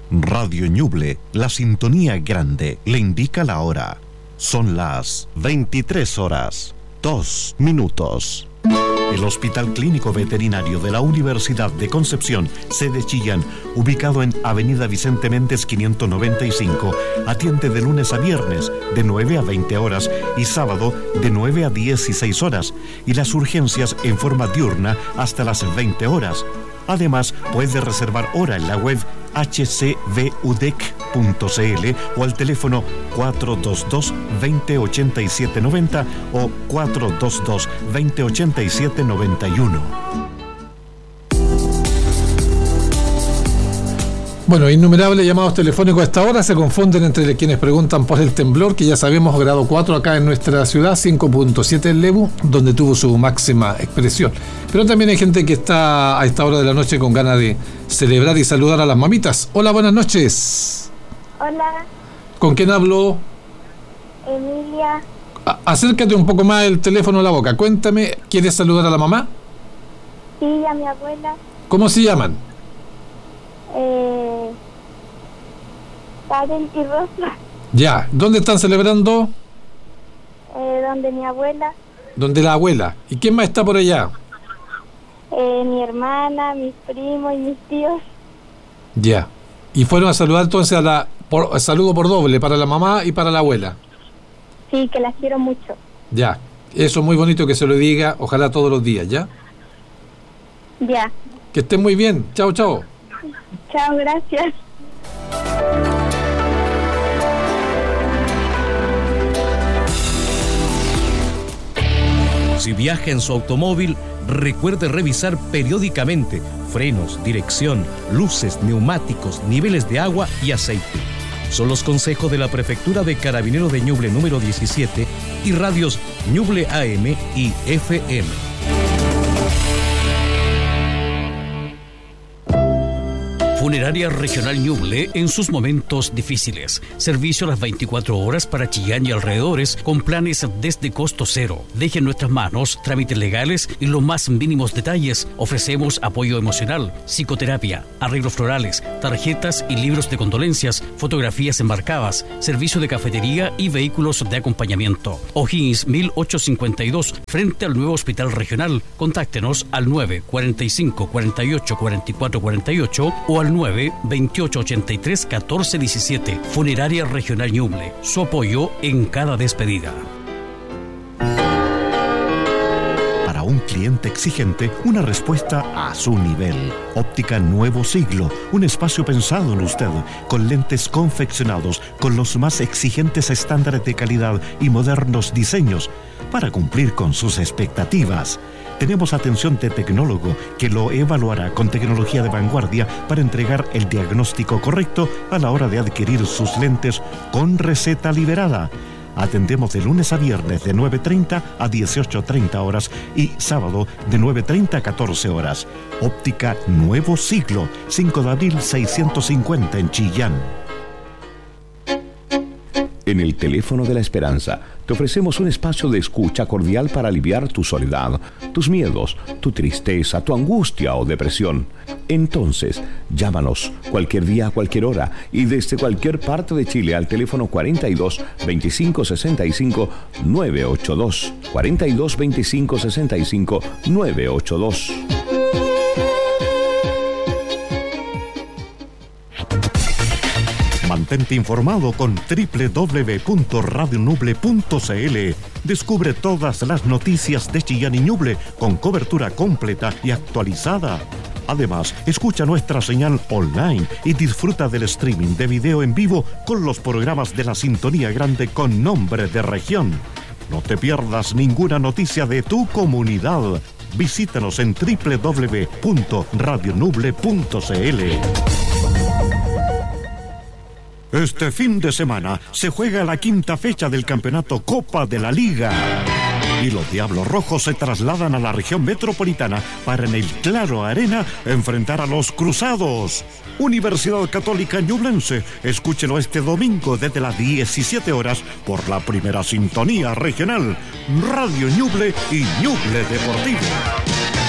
Radio Ñuble, la sintonía grande, le indica la hora. Son las 23 horas, 2 minutos. El Hospital Clínico Veterinario de la Universidad de Concepción, sede Chillán, ubicado en Avenida Vicente Méndez 595, atiende de lunes a viernes de 9 a 20 horas y sábado de 9 a 16 horas y las urgencias en forma diurna hasta las 20 horas. Además, puede reservar hora en la web hcvudec.cl o al teléfono 422-2087-90 o 422-2087-91. Bueno, innumerables llamados telefónicos a esta hora se confunden entre quienes preguntan por el temblor, que ya sabemos grado 4 acá en nuestra ciudad, 5.7 en Lebu, donde tuvo su máxima expresión. Pero también hay gente que está a esta hora de la noche con ganas de celebrar y saludar a las mamitas. Hola, buenas noches. Hola. ¿Con quién hablo? Emilia. Acércate un poco más el teléfono a la boca. Cuéntame, ¿quieres saludar a la mamá? Sí, a mi abuela. ¿Cómo se llaman? Karen y Rosa. Ya, ¿dónde están celebrando? Donde mi abuela. Donde la abuela. ¿Y quién más está por allá? Mi hermana, mis primos y mis tíos. Ya. Y fueron a saludar entonces saludo por doble para la mamá y para la abuela. Sí, que las quiero mucho. Ya. Eso es muy bonito que se lo diga, ojalá todos los días, ¿ya? Ya. Que estén muy bien. Chao, chao. Chao, gracias. Si viaja en su automóvil, recuerde revisar periódicamente frenos, dirección, luces, neumáticos, niveles de agua y aceite. Son los consejos de la Prefectura de Carabineros de Ñuble número 17 y radios Ñuble AM y FM. Funeraria Regional Ñuble en sus momentos difíciles. Servicio a las 24 horas para Chillán y alrededores con planes desde costo cero. Deje en nuestras manos trámites legales y los más mínimos detalles. Ofrecemos apoyo emocional, psicoterapia, arreglos florales, tarjetas y libros de condolencias, fotografías embarcadas, servicio de cafetería y vehículos de acompañamiento. O'Higgins 1852 frente al nuevo Hospital Regional. Contáctenos al 945 48 44 48 o al 928831417. Funeraria Regional Ñuble. Su apoyo en cada despedida. Para un cliente exigente, una respuesta a su nivel. Óptica Nuevo Siglo, un espacio pensado en usted, con lentes confeccionados con los más exigentes estándares de calidad y modernos diseños, para cumplir con sus expectativas. Tenemos atención de tecnólogo que lo evaluará con tecnología de vanguardia para entregar el diagnóstico correcto a la hora de adquirir sus lentes con receta liberada. Atendemos de lunes a viernes de 9:30 a 18:30 horas y sábado de 9:30 a 14 horas. Óptica Nuevo Siglo, 5 de abril 650 en Chillán. En el Teléfono de la Esperanza te ofrecemos un espacio de escucha cordial para aliviar tu soledad, tus miedos, tu tristeza, tu angustia o depresión. Entonces, llámanos cualquier día a cualquier hora y desde cualquier parte de Chile al teléfono 42 25 65 982. 42 25 65 982. Mantente informado con www.radionuble.cl. Descubre todas las noticias de Chillán y Ñuble con cobertura completa y actualizada. Además, escucha nuestra señal online y disfruta del streaming de video en vivo con los programas de la Sintonía Grande con nombre de región. No te pierdas ninguna noticia de tu comunidad. Visítanos en www.radionuble.cl. Este fin de semana se juega la quinta fecha del campeonato Copa de la Liga. Y los Diablos Rojos se trasladan a la región metropolitana para en el Claro Arena enfrentar a los Cruzados. Universidad Católica Ñublense, escúchelo este domingo desde las 17 horas por la primera sintonía regional, Radio Ñuble y Ñuble Deportivo.